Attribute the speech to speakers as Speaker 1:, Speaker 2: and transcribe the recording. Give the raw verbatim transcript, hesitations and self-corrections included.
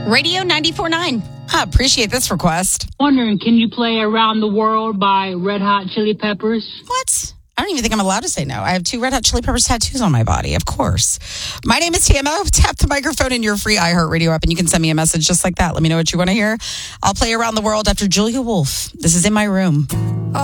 Speaker 1: Radio ninety-four point nine. I appreciate this request.
Speaker 2: Wondering, can you play Around the World by Red Hot Chili Peppers?
Speaker 1: What? I don't even think I'm allowed to say no. I have two Red Hot Chili Peppers tattoos on my body, of course. My name is T M O. Tap the microphone in your free iHeartRadio app, and you can send me a message just like that. Let me know what you want to hear. I'll play Around the World after Julia Wolf. This is In My Room.